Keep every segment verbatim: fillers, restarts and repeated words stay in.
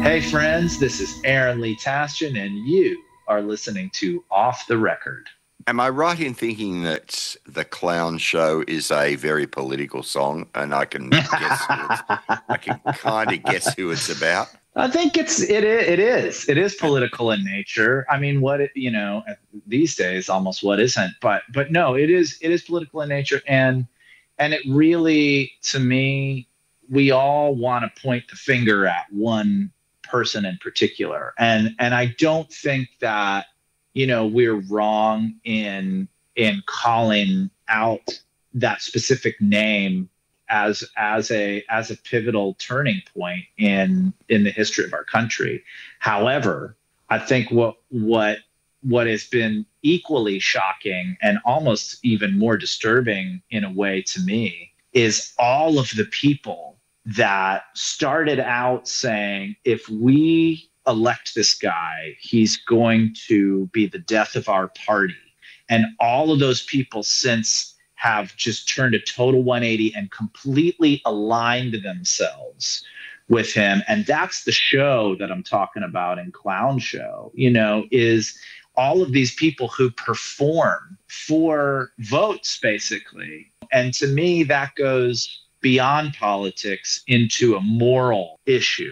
Hey friends, this is Aaron Lee Tasjan, and you are listening to Off the Record. Am I right in thinking that The Clown Show is a very political song, and I can guess who it's, I can kind of guess who it's about? I think it's it is it is it is political in nature. I mean, what it, you know these days, almost what isn't, but but no, it is it is political in nature, and and it really, to me, we all want to point the finger at one person in particular, and and I don't think that you know we're wrong in in calling out that specific name as as a as a pivotal turning point in in the history of our country. However, I think what what what has been equally shocking and almost even more disturbing in a way to me is all of the people that started out saying, if we elect this guy, he's going to be the death of our party. And all of those people since have just turned a total one eighty and completely aligned themselves with him. And that's the show that I'm talking about in Clown Show, you know, is all of these people who perform for votes, basically. And to me, that goes beyond politics into a moral issue.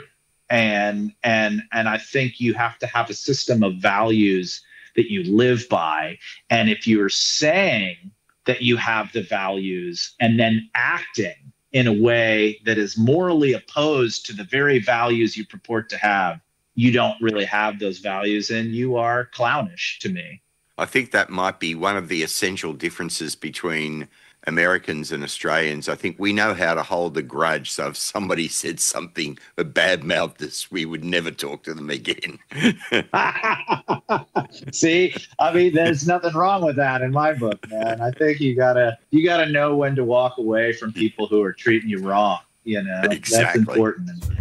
And and and I think you have to have a system of values that you live by. And if you're saying that you have the values and then acting in a way that is morally opposed to the very values you purport to have, you don't really have those values, and you are clownish to me. I think that might be one of the essential differences between Americans and Australians. I think we know how to hold a grudge. So if somebody said something bad-mouthed us, we would never talk to them again. See, I mean, there's nothing wrong with that in my book, man. I think you gotta you gotta know when to walk away from people who are treating you wrong. You know, exactly. That's important.